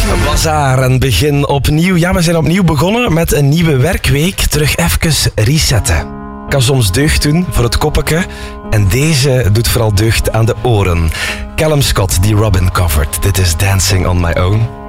Bazaar en begin opnieuw. Ja, we zijn opnieuw begonnen met een nieuwe werkweek. Terug even resetten. Kan soms deugd doen voor het koppeke. En deze doet vooral deugd aan de oren. Callum Scott die Robin covert. Dit is Dancing on My Own.